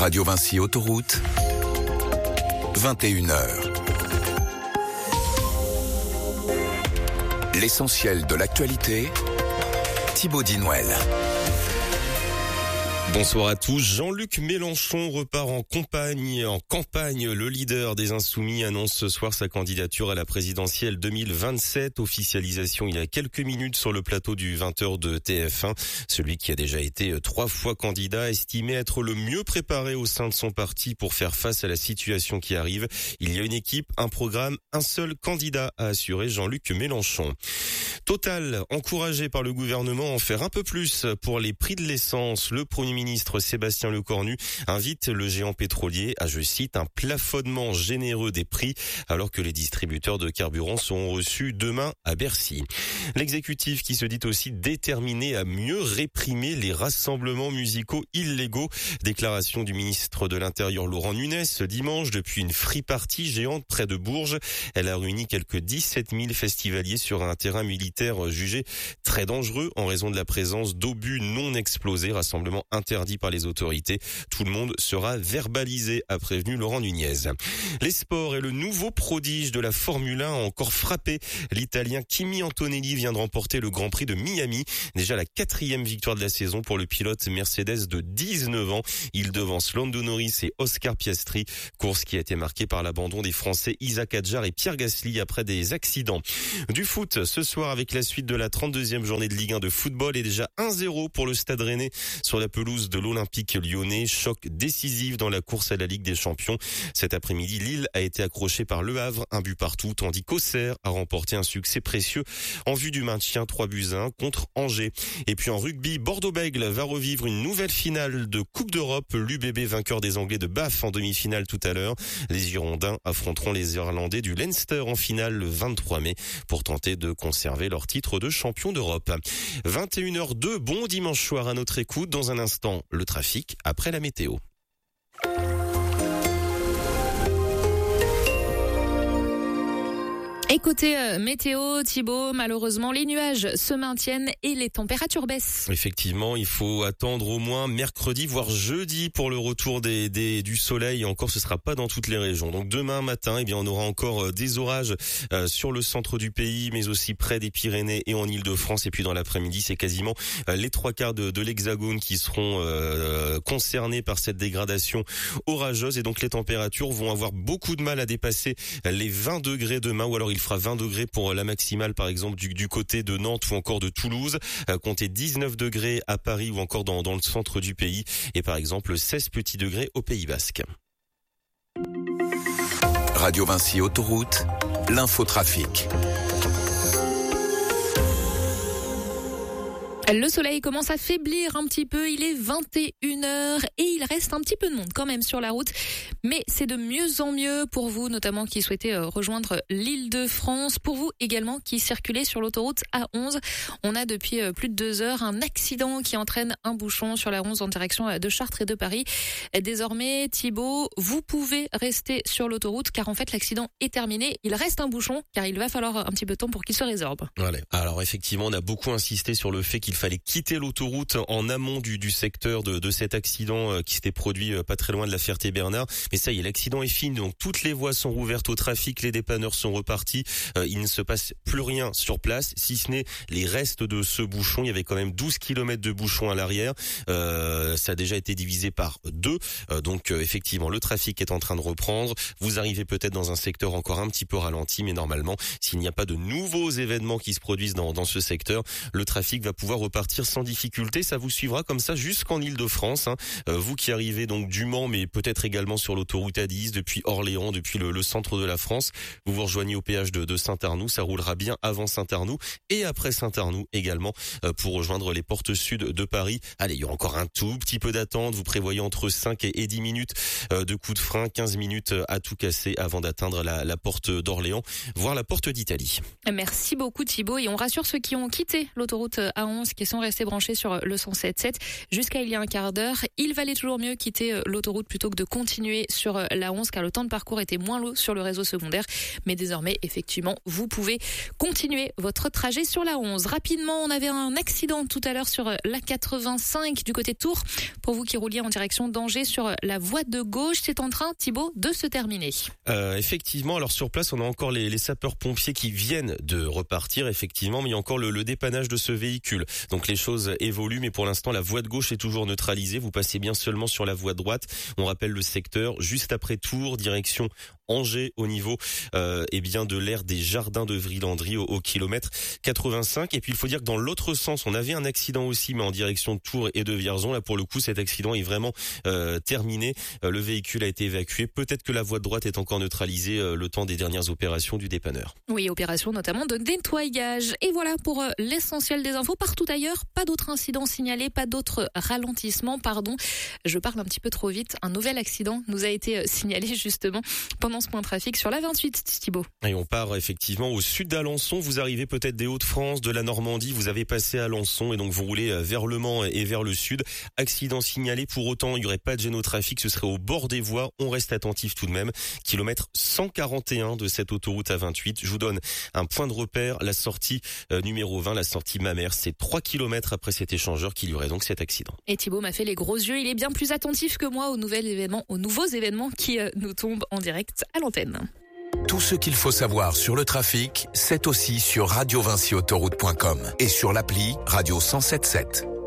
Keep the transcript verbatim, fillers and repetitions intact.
Radio Vinci Autoroute, vingt et une heures. L'essentiel de l'actualité, Thibaut Dinouel. Bonsoir à tous. Jean-Luc Mélenchon repart en campagne. En campagne, le leader des Insoumis annonce ce soir sa candidature à la présidentielle deux mille vingt-sept. Officialisation il y a quelques minutes sur le plateau du vingt heures de T F un. Celui qui a déjà été trois fois candidat, estimé être le mieux préparé au sein de son parti pour faire face à la situation qui arrive. Il y a une équipe, un programme, un seul candidat, a assuré Jean-Luc Mélenchon. Total, encouragé par le gouvernement à en faire un peu plus pour les prix de l'essence. Le Premier ministre Sébastien Lecornu invite le géant pétrolier à, je cite, un plafonnement généreux des prix alors que les distributeurs de carburant seront reçus demain à Bercy. L'exécutif qui se dit aussi déterminé à mieux réprimer les rassemblements musicaux illégaux. Déclaration du ministre de l'Intérieur Laurent Nunez ce dimanche depuis une free party géante près de Bourges. Elle a réuni quelques dix-sept mille festivaliers sur un terrain militaire jugé très dangereux en raison de la présence d'obus non explosés, rassemblement interdit par les autorités. Tout le monde sera verbalisé, a prévenu Laurent Nunez. Les sports et le nouveau prodige de la Formule un a encore frappé. L'Italien Kimi Antonelli vient de remporter le Grand Prix de Miami. Déjà la quatrième victoire de la saison pour le pilote Mercedes de dix-neuf ans. Il devance Lando Norris et Oscar Piastri. Course qui a été marquée par l'abandon des Français Isaac Hadjar et Pierre Gasly après des accidents. Du foot ce soir avec la suite de la trente-deuxième journée de Ligue un de football et déjà un zéro pour le Stade Rennais sur la pelouse de l'Olympique Lyonnais. Choc décisif dans la course à la Ligue des Champions. Cet après-midi, Lille a été accrochée par Le Havre, un but partout, tandis qu'Auxerre a remporté un succès précieux en vue du maintien trois buts à un contre Angers. Et puis en rugby, Bordeaux-Bègles va revivre une nouvelle finale de Coupe d'Europe. L'U B B vainqueur des Anglais de Bath en demi-finale tout à l'heure. Les Girondins affronteront les Irlandais du Leinster en finale le vingt-trois mai pour tenter de conserver leur titre de champion d'Europe. vingt et une heures deux, bon dimanche soir à notre écoute. Dans un instant, le trafic après la météo. Écoutez, euh, météo, Thibaut, malheureusement, les nuages se maintiennent et les températures baissent. Effectivement, il faut attendre au moins mercredi, voire jeudi pour le retour des, des du soleil. Encore, ce sera pas dans toutes les régions. Donc demain matin, eh bien, on aura encore des orages euh, sur le centre du pays, mais aussi près des Pyrénées et en Île-de-France. Et puis dans l'après-midi, c'est quasiment euh, les trois quarts de, de l'Hexagone qui seront euh, concernés par cette dégradation orageuse. Et donc les températures vont avoir beaucoup de mal à dépasser les vingt degrés demain, ou alors il fera vingt degrés pour la maximale par exemple du, du côté de Nantes ou encore de Toulouse, euh, comptez dix-neuf degrés à Paris ou encore dans, dans le centre du pays et par exemple seize petits degrés au Pays Basque. Radio Vinci Autoroute, l'infotrafic. Le soleil commence à faiblir un petit peu, il est vingt et une heures et il reste un petit peu de monde quand même sur la route. Mais c'est de mieux en mieux pour vous, notamment qui souhaitez rejoindre l'Île-de-France. Pour vous également qui circulez sur l'autoroute A onze. On a depuis plus de deux heures un accident qui entraîne un bouchon sur la onze en direction de Chartres et de Paris. Désormais, Thibaut, vous pouvez rester sur l'autoroute car en fait l'accident est terminé. Il reste un bouchon car il va falloir un petit peu de temps pour qu'il se résorbe. Voilà. Alors effectivement, on a beaucoup insisté sur le fait qu'il fallait quitter l'autoroute en amont du, du secteur de, de cet accident qui s'était produit pas très loin de la Ferté-Bernard. Mais ça y est, l'accident est fini, donc toutes les voies sont rouvertes au trafic, les dépanneurs sont repartis. Euh, il ne se passe plus rien sur place, si ce n'est les restes de ce bouchon. Il y avait quand même douze kilomètres de bouchon à l'arrière. Euh, ça a déjà été divisé par deux. Euh, donc euh, effectivement, le trafic est en train de reprendre. Vous arrivez peut-être dans un secteur encore un petit peu ralenti, mais normalement, s'il n'y a pas de nouveaux événements qui se produisent dans, dans ce secteur, le trafic va pouvoir repartir sans difficulté. Ça vous suivra comme ça jusqu'en Île-de-France. Hein. Euh, vous qui arrivez donc du Mans, mais peut-être également sur l'autoroute A dix, depuis Orléans, depuis le, le centre de la France. Vous vous rejoignez au péage de, de Saint-Arnoux. Ça roulera bien avant Saint-Arnoux et après Saint-Arnoux également euh, pour rejoindre les portes sud de Paris. Allez, il y aura encore un tout petit peu d'attente. Vous prévoyez entre cinq et dix minutes euh, de coup de frein, quinze minutes à tout casser avant d'atteindre la, la porte d'Orléans, voire la porte d'Italie. Merci beaucoup Thibaut et on rassure ceux qui ont quitté l'autoroute A onze qui sont restés branchés sur le cent sept sept jusqu'à il y a un quart d'heure. Il valait toujours mieux quitter l'autoroute plutôt que de continuer sur la onze car le temps de parcours était moins long sur le réseau secondaire. Mais désormais, effectivement, vous pouvez continuer votre trajet sur la onze. Rapidement, on avait un accident tout à l'heure sur la quatre-vingt-cinq du côté de Tours. Pour vous qui rouliez en direction d'Angers sur la voie de gauche, c'est en train, Thibaut, de se terminer. Euh, effectivement, alors sur place, on a encore les, les sapeurs-pompiers qui viennent de repartir, effectivement, mais il y a encore le, le dépannage de ce véhicule. Donc les choses évoluent, mais pour l'instant, la voie de gauche est toujours neutralisée. Vous passez bien seulement sur la voie de droite. On rappelle le secteur, juste après Tours, direction Angers, au niveau euh, eh bien de l'aire des jardins de Vrilandry au, au kilomètre quatre-vingt-cinq. Et puis il faut dire que dans l'autre sens, on avait un accident aussi, mais en direction de Tours et de Vierzon. Là, pour le coup, cet accident est vraiment euh, terminé. Euh, le véhicule a été évacué. Peut-être que la voie de droite est encore neutralisée euh, le temps des dernières opérations du dépanneur. Oui, opération notamment de nettoyage. Et voilà pour euh, l'essentiel des infos. Partout ailleurs, pas d'autres incidents signalés, pas d'autres ralentissements, pardon. Je parle un petit peu trop vite. Un nouvel accident nous a été euh, signalé justement pendant ce point de trafic sur la vingt-huit, Thibaut. Et on part effectivement au sud d'Alençon. Vous arrivez peut-être des Hauts-de-France, de la Normandie. Vous avez passé à Alençon et donc vous roulez vers le Mans et vers le sud. Accident signalé. Pour autant, il n'y aurait pas de gêne au trafic. Ce serait au bord des voies. On reste attentif tout de même. Kilomètre cent quarante et un de cette autoroute A vingt-huit. Je vous donne un point de repère. La sortie euh, numéro vingt, la sortie Mamers. C'est trois kilomètres après cet échangeur qu'il y aurait donc cet accident. Et Thibaut m'a fait les gros yeux. Il est bien plus attentif que moi aux nouveaux événements, aux nouveaux événements qui euh, nous tombent en direct à l'antenne. Tout ce qu'il faut savoir sur le trafic, c'est aussi sur radio vinci autoroute point com et sur l'appli Radio cent sept sept.